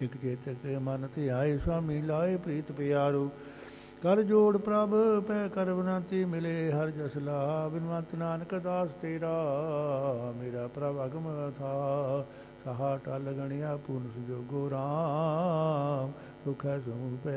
ਇਕ ਚੇਤਕ ਤੇ ਮਨ ਤੇ ਆਏ, ਸੁਆਮੀ ਲਾਏ ਪ੍ਰੀਤ ਪਿਆਰੋ। ਕਰ ਜੋੜ ਪ੍ਰਭ ਪੈ ਕਰ ਬਨਾਤੀ, ਮਿਲੇ ਹਰ ਜਸ ਲਾ, ਬਿਨਵੰਤ ਨਾਨਕ ਦਾਸ ਤੇਰਾ, ਮੇਰਾ ਪ੍ਰਭ ਅਗਮ ਥਾ। ਕਹਾ ਟਲ ਗਣਿਆ ਪੂਰਨ ਸੰਜੋਗੋ ਰਾਮ, ਦੁਖ ਹੈ ਸਮੂਹ ਪੈ